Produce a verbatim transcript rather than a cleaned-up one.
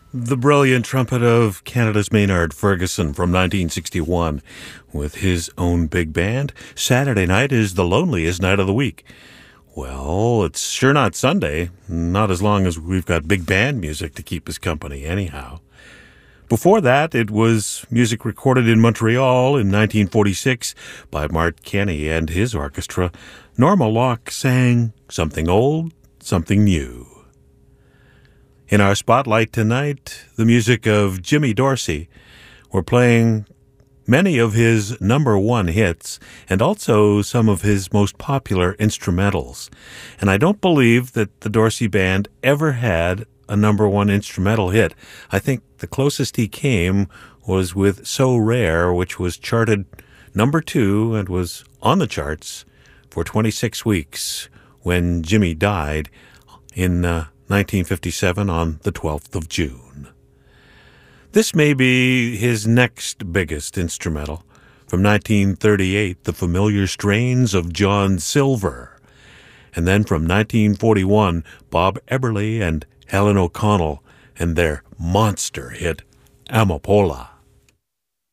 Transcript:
The brilliant trumpet of Canada's Maynard Ferguson from nineteen sixty-one with his own big band. Saturday night is the loneliest night of the week. Well, it's sure not Sunday, not as long as we've got big band music to keep us company anyhow. Before that, it was music recorded in Montreal in nineteen forty-six by Mart Kenny and his orchestra. Norma Locke sang Something Old, Something New. In our spotlight tonight, the music of Jimmy Dorsey. We're playing many of his number one hits and also some of his most popular instrumentals. And I don't believe that the Dorsey Band ever had a number one instrumental hit. I think the closest he came was with So Rare, which was charted number two and was on the charts for twenty-six weeks when Jimmy died in uh, nineteen fifty-seven on the twelfth of June. This may be his next biggest instrumental. From nineteen thirty-eight, The Familiar Strains of John Silver. And then from nineteen forty-one, Bob Eberly and Helen O'Connell and their monster hit, Amapola.